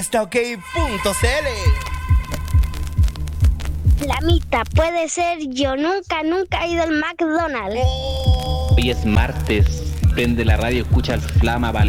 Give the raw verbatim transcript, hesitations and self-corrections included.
ok punto c l. Flamita, puede ser, yo nunca, nunca he ido al McDonald's. Oh. Hoy es martes, prende la radio, escucha el Flama, vale.